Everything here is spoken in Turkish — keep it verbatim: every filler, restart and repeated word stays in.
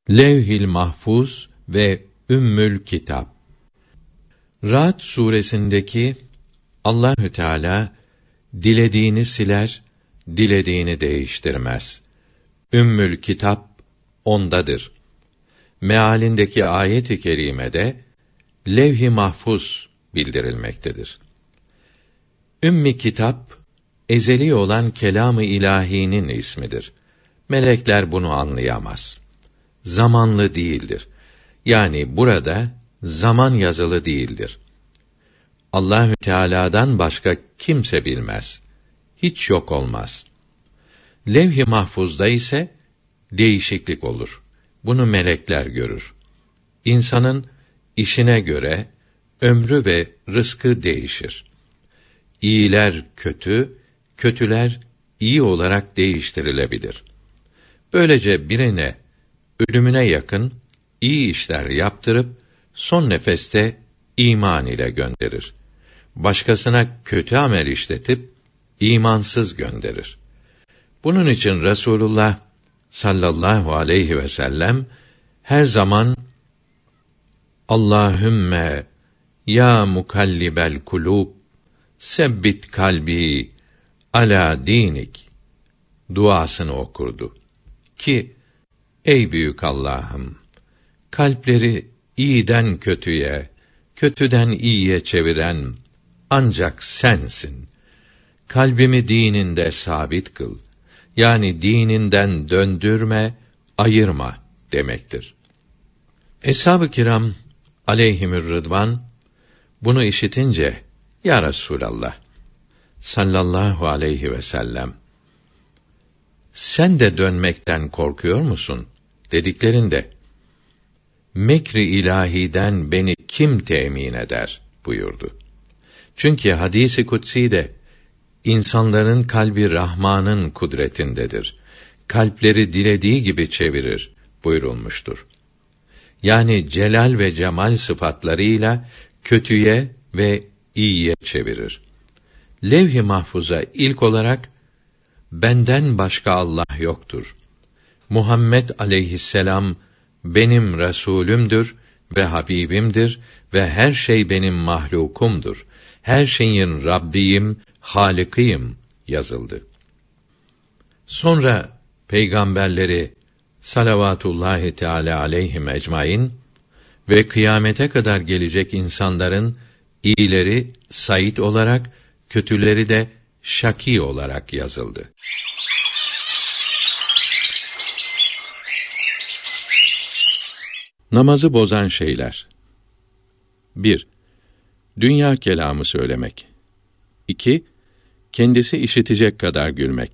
Levh-i Mahfuz ve Ümmül Kitap. Ra'd suresindeki Allahü Teala dilediğini siler, dilediğini değiştirmez. Ümmül Kitap ondadır. Mealindeki ayet-i kerimede Levh-i Mahfuz bildirilmektedir. Ümmü Kitap ezeli olan kelam-ı ilahinin ismidir. Melekler bunu anlayamaz. Zamanlı değildir. Yani burada zaman yazılı değildir. Allahü Teala'dan başka kimse bilmez. Hiç yok olmaz. Levh-i Mahfuz'da ise değişiklik olur. Bunu melekler görür. İnsanın işine göre ömrü ve rızkı değişir. İyiler kötü, kötüler iyi olarak değiştirilebilir. Böylece birine ölümüne yakın iyi işler yaptırıp son nefeste iman ile gönderir. Başkasına kötü amel işletip imansız gönderir. Bunun için Resulullah sallallahu aleyhi ve sellem her zaman Allahümme ya mukallibel kulub sebbit kalbi ala dinik duasını okurdu. Ki ey büyük Allah'ım, kalpleri iyiden kötüye, kötüden iyiye çeviren ancak sensin. Kalbimi dininde sabit kıl. Yani dininden döndürme, ayırma demektir. Eshab-ı kiram aleyhimür rıdvan bunu işitince ya Resulallah sallallahu aleyhi ve sellem sen de dönmekten korkuyor musun dediklerinde mekr-i ilahiden beni kim temin eder buyurdu. Çünkü hadis-i kutsi de insanların kalbi Rahman'ın kudretindedir. Kalpleri dilediği gibi çevirir buyurulmuştur. Yani celal ve cemal sıfatlarıyla kötüye ve iyiye çevirir. Levh-i Mahfuz'a ilk olarak benden başka Allah yoktur. Muhammed aleyhisselam benim Resulümdür ve Habibimdir ve her şey benim mahlukumdur. Her şeyin Rabbiyim, Halikiyim yazıldı. Sonra peygamberleri salavatullahi teâlâ aleyhim ecmaîn ve kıyamete kadar gelecek insanların iyileri said olarak, kötüleri de şakî olarak yazıldı. Namazı bozan şeyler. bir. Dünya kelamı söylemek. iki. Kendisi işitecek kadar gülmek.